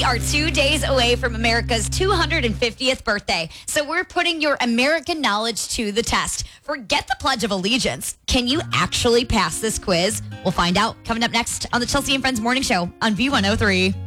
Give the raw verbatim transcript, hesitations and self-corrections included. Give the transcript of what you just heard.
are two days away from America's two hundred fiftieth birthday. So we're putting your American knowledge to the test. Forget the Pledge of Allegiance. Can you actually pass this quiz? We'll find out coming up next on the Chelsea and Friends Morning Show on V one oh three.